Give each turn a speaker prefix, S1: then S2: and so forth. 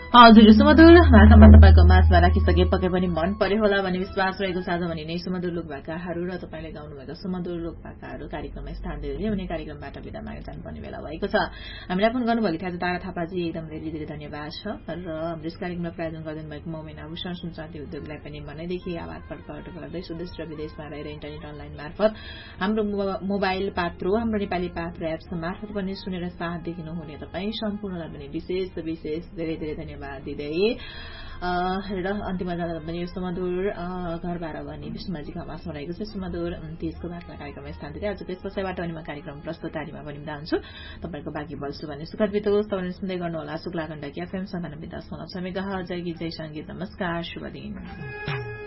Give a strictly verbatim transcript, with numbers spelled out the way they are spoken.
S1: हजुर सुमधुर भाकामा तपाईँको माझमा राखिसके पक्कै पनि मन पर्यो होला भन्ने विश्वास रहेको छ। आज भने नै सुमधुर लोक भाकाहरू र तपाईँले गाउनुभएको सुमधुर लोक भाकाहरू कार्यक्रममा स्थान दिँदै हुने कार्यक्रमबाट बिदा मागेर जानुपर्ने बेला भएको छ। हामीलाई फोन गर्नुभएको थियो तारा थापाजी, एकदम धेरै धेरै धन्यवाद छ। र हाम्रो यस कार्यक्रममा प्रायोजन गरिदिनु भएको मोमेन आभूषण सुनचाँदी उद्योगलाई पनि मनैदेखि आभार प्रकट गर्दै सुदेश र विदेशमा रहेर इन्टरनेट अनलाइन मार्फत हाम्रो मोबाइल पात्रो हाम्रो नेपाली पात्र एप्स मार्फत पनि सुनेर साथ दिनुहुने तपाईँ सम्पूर्णलाई पनि विशेष विशेष धेरै धेरै धन्यवाद दिँदै र अन्तिममा जाँदा पनि सुमधुर घरबार भनी विष्णुमाजीको आवाजमा रहेको छ सुमधुर तीजको भागमा कार्यक्रममा स्थान दिँदै आज त्यस पछाइबाट अनि म कार्यक्रम प्रस्तुतारीमा पनि जान्छु। तपाईँको बाँकी बल्छु भन्ने सुखद बितोस्। तपाईँले सुन्दै गर्नुहोला शुक्ला गण्डकी एफएम सन्तानब्बे दशमलव छ मेगाहर्ज। जय गीत जय सङ्गीत। नमस्कार, शुभ दिन।